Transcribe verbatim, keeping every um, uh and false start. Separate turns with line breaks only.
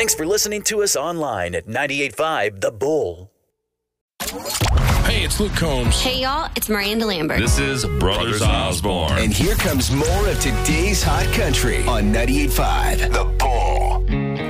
Thanks for listening to us online at ninety-eight point five The Bull.
Hey, it's Luke Combs.
Hey, y'all, it's Miranda Lambert.
This is Brothers, Brothers Osborne.
And here comes more of today's hot country on ninety-eight point five The Bull.